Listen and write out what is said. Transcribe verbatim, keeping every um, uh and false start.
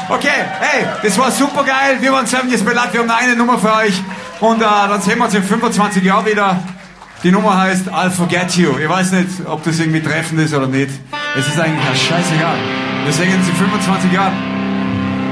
Okay, hey, das war super geil. Wir waren Seven Years Ballad, wir haben eine Nummer für euch. Und äh, dann sehen wir uns in fünfundzwanzig Jahren wieder. Die Nummer heißt I'll Forget You. Ich weiß nicht, ob das irgendwie treffend ist oder nicht. Es ist eigentlich ja scheißegal. Wir sehen uns in fünfundzwanzig Jahren.